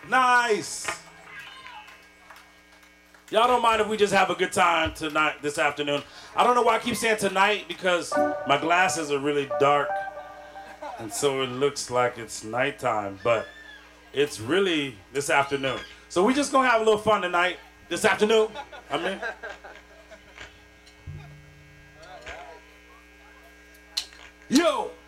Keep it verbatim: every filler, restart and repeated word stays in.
Nice. Y'all don't mind if we just have a good time tonight, this afternoon. I don't know why I keep saying tonight because my glasses are really dark. And so it looks like it's nighttime, but it's really this afternoon. So we just gonna have a little fun tonight, this afternoon. I mean. Yo!